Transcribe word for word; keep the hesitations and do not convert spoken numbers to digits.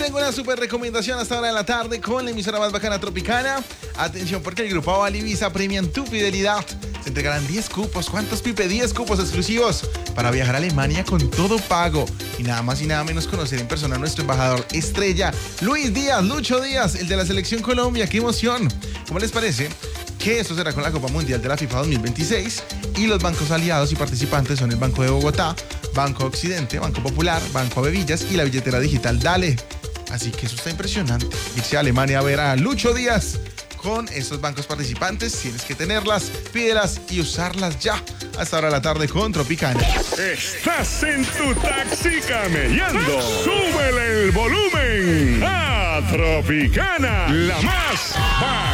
tengo una super recomendación hasta ahora de la tarde con la emisora más bacana Tropicana. Atención, porque el grupo Aval y Visa premian tu fidelidad. Se entregarán diez cupos. ¿Cuántos, Pipe? diez cupos exclusivos para viajar a Alemania con todo pago. Y nada más y nada menos conocer en persona a nuestro embajador estrella, Luis Díaz, Lucho Díaz, el de la Selección Colombia. ¡Qué emoción! ¿Cómo les parece que esto será con la Copa Mundial de la FIFA dos mil veintiséis? Y los bancos aliados y participantes son el Banco de Bogotá, Banco Occidente, Banco Popular, Banco Avevillas y la billetera digital Dale. Así que eso está impresionante. Irse a Alemania a ver a Lucho Díaz con estos bancos participantes. Tienes que tenerlas, pídelas y usarlas ya. Hasta ahora de la tarde con Tropicana. Estás en tu taxi camellando. Súbele el volumen a Tropicana, la más bacana.